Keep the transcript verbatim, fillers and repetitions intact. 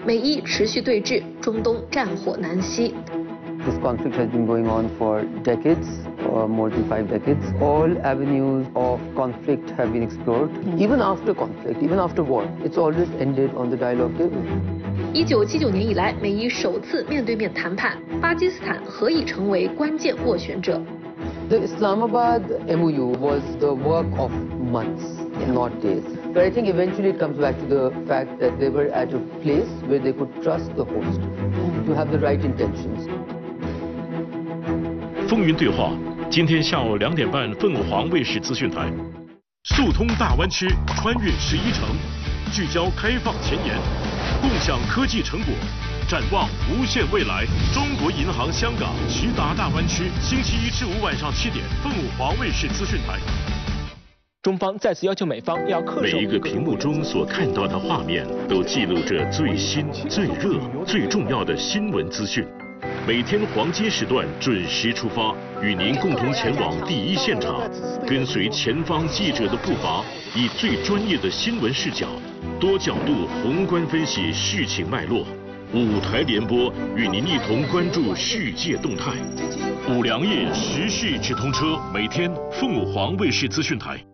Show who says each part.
Speaker 1: 美伊持续对峙，中东战火难息。
Speaker 2: This conflict has been going on for decades, or more than five decades. All avenues of conflict have been explored. Even after conflict, even after war, it's always ended on the dialogue table.
Speaker 1: 一九七九年以来，美伊首次面对面谈判，巴基斯坦何以成为关键斡旋者？
Speaker 2: The Islamabad M O U was the work of months, not days. But I think eventually it comes back to the fact that they were at a place where they could trust the host to have the right intentions.
Speaker 3: 风云对话，今天下午两点半，凤凰卫视资讯台。速通大湾区，穿越十一城，聚焦开放前沿，共享科技成果，展望无限未来。中国银行香港直达大湾区，星期一至五晚上七点，凤凰卫视资讯台。
Speaker 4: 中方再次要求美方要恪守。
Speaker 3: 每一个屏幕中所看到的画面，都记录着最新、最热、最重要的新闻资讯。 每天黄金时段准时出发，与您共同前往第一现场，跟随前方记者的步伐，以最专业的新闻视角，多角度宏观分析事情脉络。五台联播与您一同关注世界动态。五粮液时事直通车，每天凤凰卫视资讯台。